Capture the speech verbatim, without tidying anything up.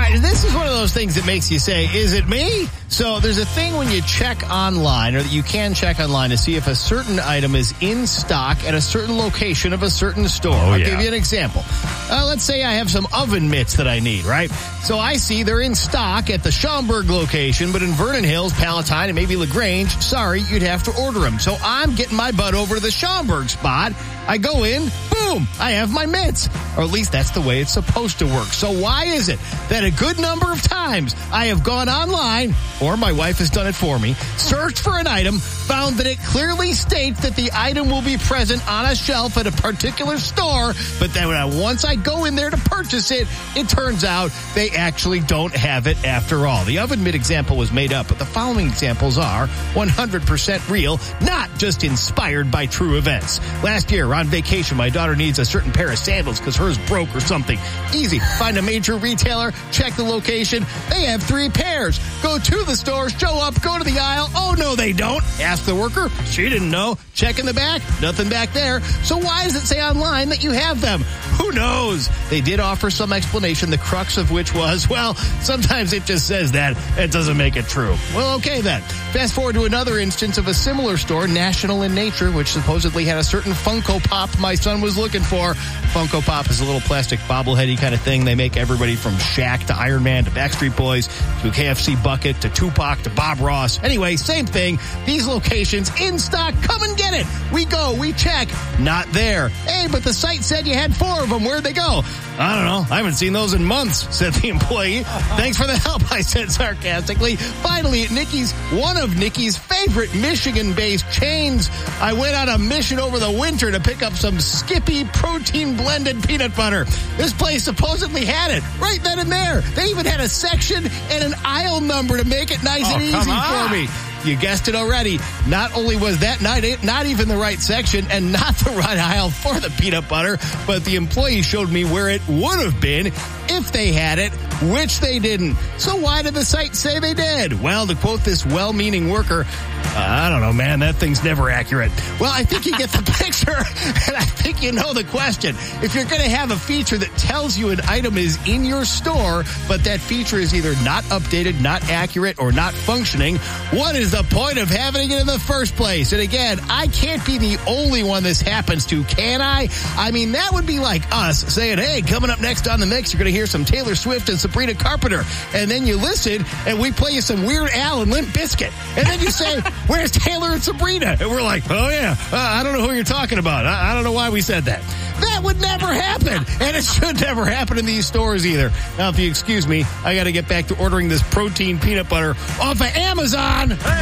right, this is one of those things that makes you say, is it me? So there's a thing when you check online, or that you can check online to see if a certain item is in stock at a certain location of a certain store. Oh, I'll yeah. give you an example. Uh, let's say I have some oven mitts that I need, right? So I see they're in stock at the Schaumburg location, but in Vernon Hills, Palatine, and maybe LaGrange, sorry, you'd have to order them. So I'm getting my butt over to the Schaumburg spot. I go in, boom, I have my mitts. Or at least that's the way it's supposed to work. So why is it that a good number of times I have gone online, or my wife has done it for me, searched for an item, found that it clearly states that the item will be present on a shelf at a particular store, but then when I, once I go in there to purchase it, it turns out they actually don't have it after all. The oven mitt example was made up, but the following examples are one hundred percent real, not just inspired by true events. Last year, on vacation, my daughter needs a certain pair of sandals because hers broke or something. Easy. Find a major retailer, check the location. They have three pairs. Go to the store, show up, go to the aisle. Oh, no, they don't. Ask the worker. She didn't know. Check in the back. Nothing back there. So why does it say online that you have them? Who knows? They did offer some explanation, the crux of which was, well, sometimes it just says that. It doesn't make it true. Well, okay then. Fast forward to another instance of a similar store, National in Nature, which supposedly had a certain Funko Pop my son was looking for. Funko Pop is a little plastic bobbleheady kind of thing. They make everybody from Shaq to Iron Man to Backstreet Boys to K F C Bucket to Tupac to Bob Ross. Anyway, same thing. These locations in stock. Come and get it. We go. We check. Not there. Hey, but the site said you had four of them. Where'd they go? I don't know. I haven't seen those in months, said the employee. Thanks for the help, I said sarcastically. Finally, at Nikki's, one of Nikki's favorite Michigan-based chains, I went on a mission over the winter to pick up some Skippy protein-blended peanut butter. This place supposedly had it right then and there. They even had a section and an aisle number to make it nice Oh, and easy come on. for me. You guessed it already. Not only was that not, not even the right section and not the right aisle for the peanut butter, but the employee showed me where it would have been if they had it, which they didn't. So why did the site say they did? Well, to quote this well-meaning worker, uh, I don't know, man, that thing's never accurate. Well, I think you get the picture, and I think you know the question. If you're going to have a feature that tells you an item is in your store, but that feature is either not updated, not accurate, or not functioning, what is the point of having it in the first place? And again, I can't be the only one this happens to, can I? I mean, that would be like us saying, hey, coming up next on The Mix, you're going to hear some Taylor Swift and Sabrina Carpenter. And then you listen, and we play you some Weird Al and Limp Bizkit. And then you say, where's Taylor and Sabrina? And we're like, oh, yeah, uh, I don't know who you're talking about. I, I don't know why we said that. That would never happen. And it should never happen in these stores either. Now, if you excuse me, I got to get back to ordering this protein peanut butter off of Amazon.